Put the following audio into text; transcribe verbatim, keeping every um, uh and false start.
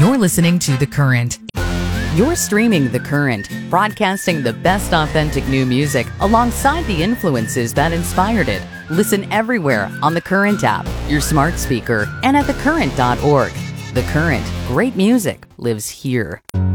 You're listening to The Current. You're streaming The Current, broadcasting the best authentic new music alongside the influences that inspired it. Listen everywhere on the Current app, your smart speaker, and at the current dot org. The Current, great music lives here.